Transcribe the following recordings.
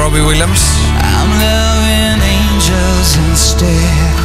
Robbie Williams. I'm loving angels instead.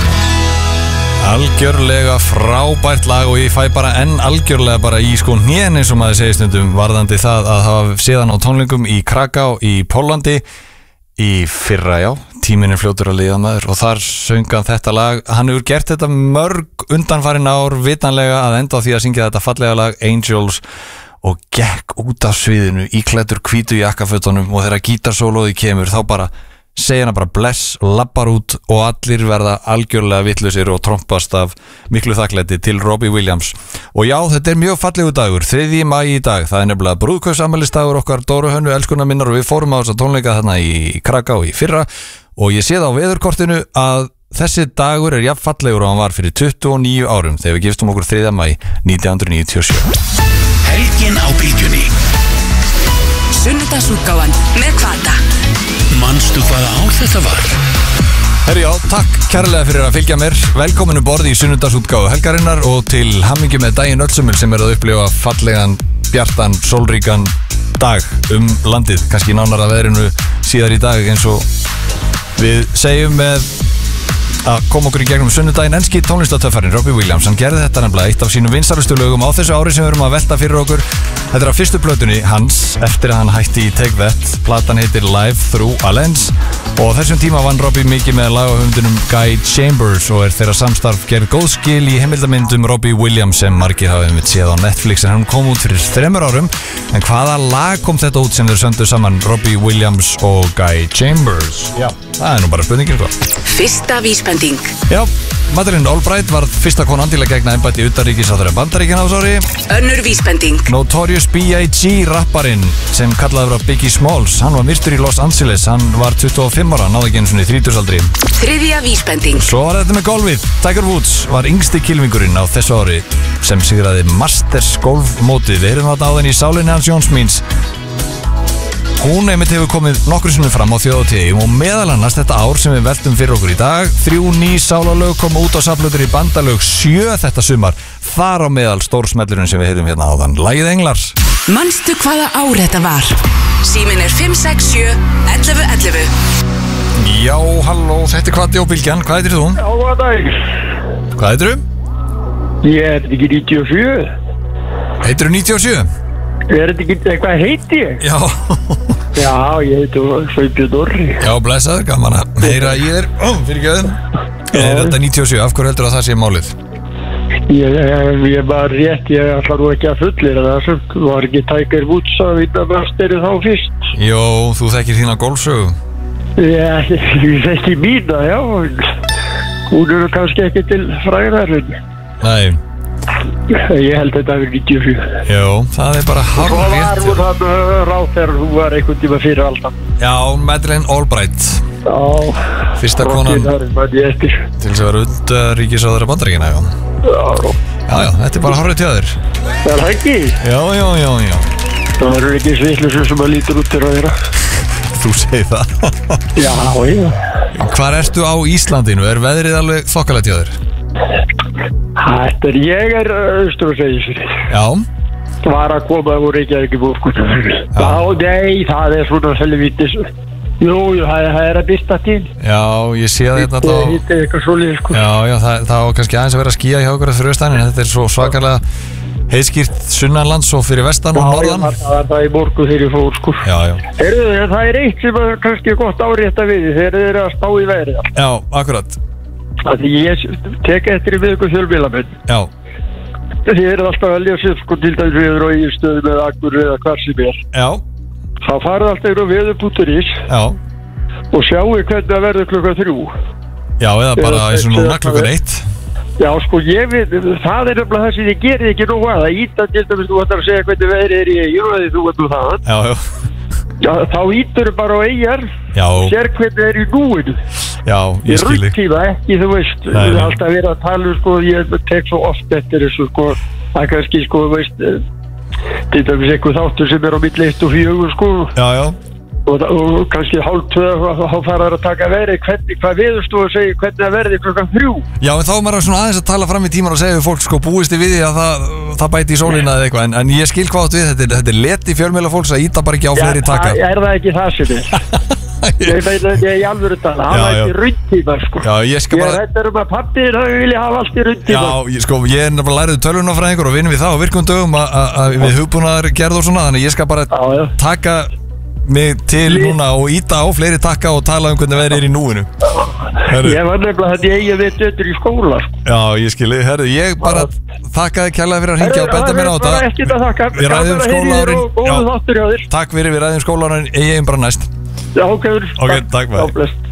Algjörlega frábært lag og ég fæ bara algjörlega bara í sko hnén eins og maður segir stundum varðandi það að hafa séðan á tónleikum í Kraká í Póllandi í fyrra, já, tíminn fljótur að líða maður og þar söngan þetta lag. Hann hefur gert þetta mörg undanfarin ár vitanlega að enda á því að syngja þetta fallega lag Angels og gekk út af sviðinu íklæddur hvítu jakkafötunum og þegar gítarsólóði kemur þá bara segja hana bara bless, lappar út og allir verða algjörlega vittlausir og trompast af miklu þakklæti til Robbie Williams. Og já, þetta mjög fallegu dagur, 3. maí í dag, það nefnilega brúðkaupsafmælisdagur okkar Dóru Hönnu elskuna minnar og við fórum á þessa tónleika þarna í Kraká í fyrra og ég sé það á veðurkortinu að þessi dagur jafn fallegur og hann var fyrir 29 árum þegar við giftum okkur 3. maí 1997. Helgin á Bylgjunni. Sunnudagsútgáfan með Kvata. Manstu hvaða ár þetta var? Herri, já, takk kærlega fyrir að fylgja mér. Velkomin borði í sunnudagsútgáfu helgarinnar og til hamingju með daginn öllsumul sem að upplifa fallegan, bjartan, sólríkan dag landið. Kannski nánar að veðrinu síðar í dag eins og við segjum með að koma okkur í gegnum sunnudaginn. Enski tónlistatöffarinn Robbie Williams, hann gerði þetta nefnilega eitt af sínum vinsalustu lögum á þessu ári sem við erum að velta fyrir okkur. Þetta af fyrstu plötunni hans eftir að hann hætti í Take That. Platan heitir Live Through a Lens og á þessum tíma vann Robbie mikið með lagahöfundinum Guy Chambers og þeirra samstarf gerð góð skil í heimildamyndum Robbie Williams sem margir hafa séð á Netflix en hann kom út fyrir 3 árum. En hvaða lag kom þetta út sem þeir söndu saman Robbie Williams og Guy Chambers? Já, það nú bara spurningin sko. Fyrsta vísbending. Já, Madeleine Albright var fyrsta konan til að gegna embætti utanríkisráðherra Bandaríkjanna á þessu ári. Önnur vísbending. Notorious B.I.G. rapparinn sem kallaður af Biggie Smalls, hann var myrtur í Los Angeles, hann var 25 ára, náði ekki einu svona í 30-aldri. Þriðja vísbending. Svo var þetta með golfið. Tiger Woods var yngsti kylfingurinn á þessu ári sem sigraði Masters golfmótið. Við erum þarna á þenni í sálinni hans Jóns míns. Hún einmitt hefur komið nokkru sinnum fram á þjóðhátíðum og meðal annars þetta ár sem við veltum fyrir okkur í dag. 3 ný sálarlög koma út á safnplötur í bandalög 7 þetta sumar. Þar á meðal stórsmellurinn sem við heyrum hérna áðan, lagið Englar. Manstu hvaða ár þetta var? Síminn er 567 11 11. Já, halló, þetta Kvati og Bylgjan, hvað heitir þú? Já, góða dag. Hvað heitir þú? Ég er ekki 97. Heitir þú 97? Er þetta ekki, hvað heiti ég? Já. Já, ég heiti Sveinbjörn Orri. Já, blessaður, gaman að heyra í þér. Fyrir göðum. Er þetta 97, af hverju heldur að það sé málið? Ég var rétt, ég ætlar nú ekki að fullir það sem var ekki Tiger Woods að vinna Masteri þá fyrst. Jó, þú þekkir þína golfsögu. Já, ég þekki mína, já. Hún eru kannski ekki til fræðarinn. Nei. Ég held þetta að vera 97. Jó, það er bara hárrétt. Og var hún þannig ráð þegar hún var einhvern tíma fyrir alltaf. Já, Madeleine Albright. Já. Fyrsta konan til þess að vera utanríkisráðherra Bandaríkjanna, já. Já, þetta er bara hárrétt hjá þér. Það er ekki? Já. Það eru ekki sviðlusum sem að lítur út til að vera. Þú segir það. Já. Hvar ertu á Íslandinu? Er veðrið alveg þokkalegt hjá þér? Ég er austur og Seyðisfirði. Já. Var að koma úr Reykjavík í Búrskútafirði. Nei, það er svona helvítis. Jú, það er að byrta til. Já, ég sé það hérna þá. Þetta er eitthvað svolítið sko. Já, það á kannski aðeins að vera að skýja hjá okkur fyrir austan en þetta er svo svakalega heiðskýrt sunnanlands og fyrir vestan og norðan. Já, það er það í morgu þegar ég fór sko. Já. Það er eitt sem er kannski gott árétta við þegar þeir eru að spá í veðrið. Já, akkurat. Því ég tek eftir í viðku fjölbílamenn. Já. Þið eru alltaf að lesa sko til dæmis viður og Egilsstöðum eða Akureyri eða hvar sem er. Já. Þá farið alltaf yfir á veður.is. Já. Og sjáu hvernig það verður klukkan 3. Já, eða bara eins og núna klukkan 1. Já, sko ég veit, það er nefnilega það sem ég gerir ekki nú að. Það íta til dæmis þú ætlar að segja hvernig veðrið er í Eyjum og því þú veit nú það. Já. Já, þá ítur þau bara á Eyjar. Já. Sér hvernig það er í núinu. Já, ég skil þig. Ég ekki, þú veist. Það er alltaf verið að tala, sko, ég tek svo oft eftir þessu, sko. Það kannski, sko, veist, til dæmis eitthvað þáttur sem er á milli 1 og 4, sko. Já. Og kannski 1:30 þá fara þær að taka veðri hvað veðurstofa segir hvernig það verði klukkan 3. Já, en þá er maður svona aðeins að tala fram í tíman og segja við fólk sko búist við því að það bæti í sólina eða eitthvað en ég skil hvað átt við, þetta er leti fjölmiðla fólks að íta bara ekki á fleiri taka. Já, er það ekki það sem er? Ég veit að ég alvöru tala, hann var ekki rundtíma sko. Já, ég skal bara... Ég hættur að pappir, það vilja hafa allt í rundtíma. Já, ég er nefnilega lærið tölvunarfræðingur og vinnum við það á virkum dögum að við hugbúnaðar gerð og svona, þannig ég skal bara taka mig til núna og íta á fleiri takka og tala hvernig veðrið er í núinu. Ég var nefnilega þetta ég veit öllur í skóla sko. Já, ég skilji, ég bara þakkaði kærlega fyrir að hringja og benda mér á þetta. Við ræðum skólaárin. Takk fyrir, við ræðum skólaárin, ég bara næst. Já, ok, takk fyrir.